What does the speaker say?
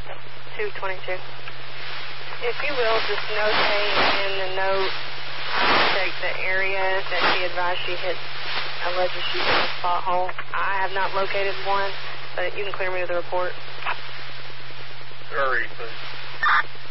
222. If you will, just notate in the note, check the area that she advised she hit, alleges she hit a pothole. I have not located one, but you can clear me with the report. Hurry, please.